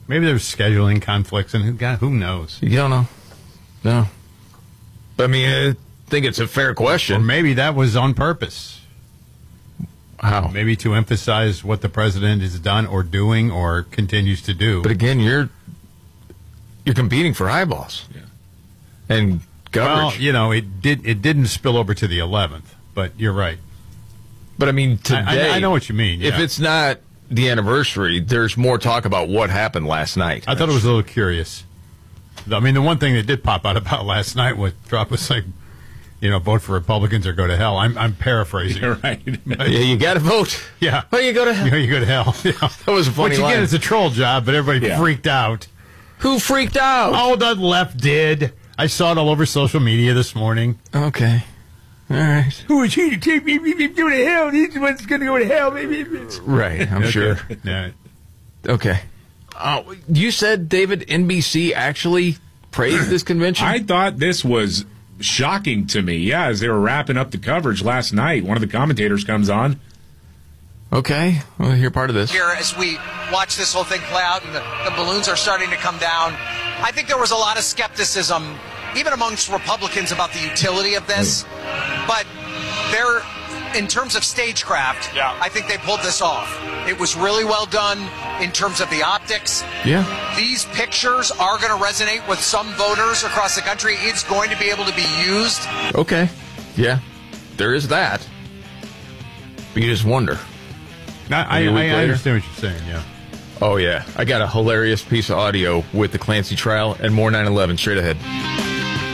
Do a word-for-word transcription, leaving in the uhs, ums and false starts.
Maybe there's scheduling conflicts, and who, God, who knows? You don't know. No. But, I mean, I think it's a fair question. Or maybe that was on purpose. How? Maybe to emphasize what the president has done or doing or continues to do. But again, you're you're competing for eyeballs. Yeah. And coverage. Well, you know, it did it didn't spill over to the eleventh, but you're right. But I mean, today, I, I, I know what you mean. If yeah. it's not the anniversary, there's more talk about what happened last night. I thought it was a little curious. I mean, the one thing that did pop out about last night was Trump was like, you know, vote for Republicans or go to hell. I'm I'm paraphrasing. You're right. Yeah, you got to vote. Yeah. Well, you go to hell. You know, you go to hell. Yeah. That was a funny Which, line. again, it's a troll job, but everybody Yeah. freaked out. Who freaked out? Oh, the left did. I saw it all over social media this morning. Okay. All right. Who is he to take me, me, me go to hell? He's the one that's going to go to hell. Right, I'm sure. Yeah. Okay. Uh, you said, David, N B C actually praised this convention? I thought this was shocking to me. Yeah, as they were wrapping up the coverage last night, one of the commentators comes on. Okay. Well, hear part of this. Here, as we watch this whole thing play out and the, the balloons are starting to come down, I think there was a lot of skepticism, even amongst Republicans, about the utility of this. But there, in terms of stagecraft, Yeah. I think they pulled this off. It was really well done in terms of the optics. Yeah. These pictures are going to resonate with some voters across the country. It's going to be able to be used. Okay. Yeah. There is that. But you just wonder. I, I, Maybe a week I later? understand what you're saying, yeah. Oh, yeah. I got a hilarious piece of audio with the Clancy trial and more nine eleven straight ahead.